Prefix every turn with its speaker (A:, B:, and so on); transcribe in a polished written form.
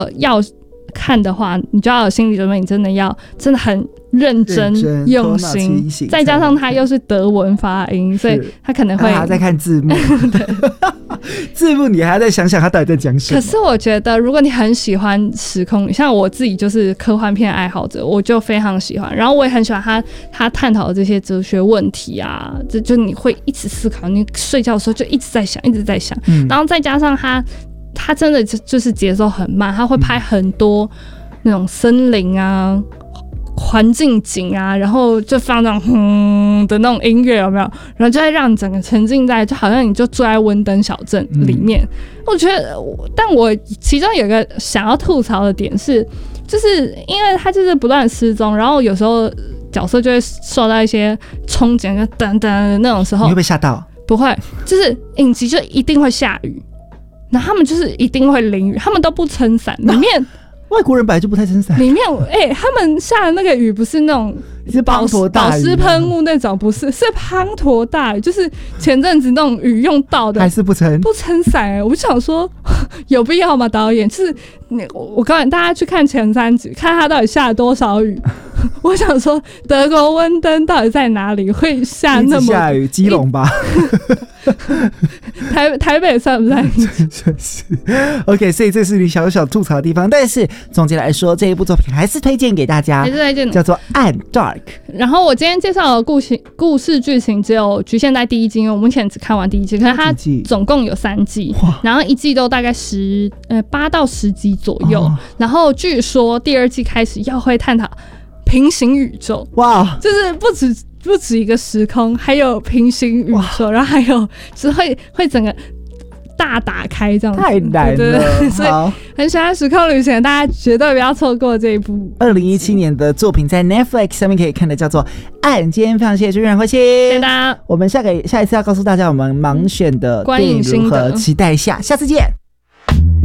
A: 要看的话，你就要有心理准备，你真的很认真用心，再加上它又是德文发音，所以它可能会
B: 还要再看字幕字幕你还要再想想它到底在讲什么。
A: 可是我觉得如果你很喜欢时空，像我自己就是科幻片爱好者，我就非常喜欢，然后我也很喜欢他探讨的这些哲学问题啊，就你会一直思考，你睡觉的时候就一直在想然后再加上他真的就是节奏很慢，他会拍很多那种森林啊环境景啊，然后就放那种的那种音乐，有没有？然后就会让你整个沉浸在，就好像你就住在温登小镇里面。我觉得，但我其中有一个想要吐槽的点是，就是因为他就是不断失踪，然后有时候角色就会受到一些冲击，就等等那种时候，
B: 你会被吓到？
A: 不会，就是影集就一定会下雨，然后他们就是一定会淋雨，他们都不撑伞，里面。
B: 外国人本来就不太撑伞，
A: 里面他们下的那个雨不是那种
B: 是滂沱大雨，
A: 保湿喷雾那种，不是，是滂沱大雨，就是前阵子那种雨用到的，
B: 还是不撑
A: 伞。我就想说，有必要吗？导演，就是我告诉大家去看前3集，看他到底下了多少雨。我想说，德国温登到底在哪里会下那么
B: 下雨？基隆吧。
A: 台北算不算
B: 是 OK， 所以这是你小小吐槽的地方，但是总结来说，这一部作品还是推荐给大家，叫做《暗 Dark》。
A: 然后我今天介绍的故事剧情只有局限在第1季，因为我目前只看完第1季，可是它总共有3季，然后1季都大概8到10集左右。然后据说第2季开始要会探讨平行宇宙，哇，就是不止一个时空，还有平行宇宙，然后还有就是会整个大打开这样子，
B: 太难了。
A: 对，所以很喜欢时空旅行的大家绝对不要错过这一部
B: 2017年的作品，在 Netflix 上面可以看的，叫做《暗》。今天非常谢谢朱元慧心，
A: 谢谢大家。
B: 我们下一次要告诉大家我们盲选的电影如何，期待下次见。